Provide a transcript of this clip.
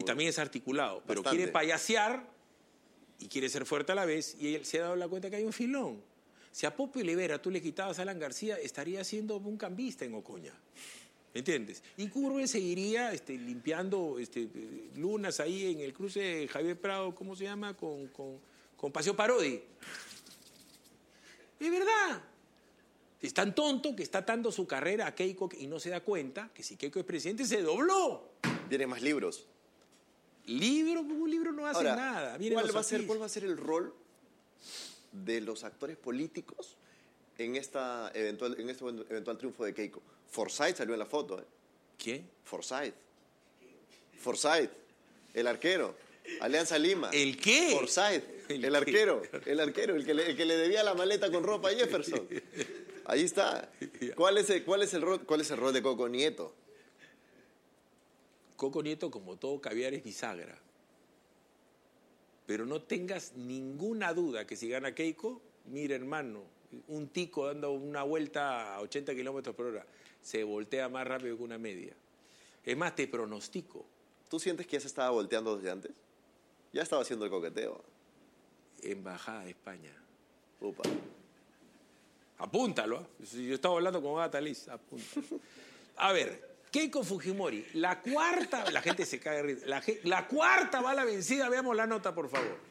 también es articulado, pero Bastante. quiere payasear y quiere ser fuerte a la vez, y él se ha dado la cuenta que hay un filón. Si a Popo Olivera tú le quitabas a Alan García, estaría siendo un cambista en Ocoña. ¿Me entiendes? Y Curwen seguiría limpiando lunas ahí en el cruce de Javier Prado, ¿cómo se llama? Con Paseo Parodi. Es verdad. Es tan tonto que está dando su carrera a Keiko y no se da cuenta que si Keiko es presidente se dobló. Vienen más libros. Un libro no hace Ahora, nada. Vienen ¿cuál los va a afiches. ser el rol de los actores políticos en este eventual triunfo de Keiko? Forsyth salió en la foto, ¿eh? ¿Quién? Forsyth, el arquero. Alianza Lima. ¿El qué? Forsyth, el arquero, el que le debía la maleta con ropa a Jefferson. Ahí está. ¿Cuál es el rol de Coco Nieto? Coco Nieto, como todo caviar, es bisagra. Pero no tengas ninguna duda que si gana Keiko, mira, hermano, un tico dando una vuelta a 80 kilómetros por hora se voltea más rápido que una media. Es más, te pronostico. ¿Tú sientes que ya se estaba volteando desde antes? Ya estaba haciendo el coqueteo. Embajada de España. Upa. Apúntalo. Si yo estaba hablando con Agatha Liz, apúntalo. A ver, Keiko Fujimori, la cuarta, la gente se cae de risa, la cuarta bala vencida, veamos la nota, por favor.